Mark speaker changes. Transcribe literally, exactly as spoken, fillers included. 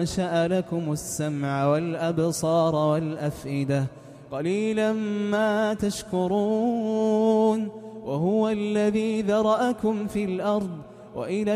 Speaker 1: أنشأ لكم السمع والأبصار والأفئدة قليلا ما تشكرون وهو الذي ذرأكم في الأرض وإلى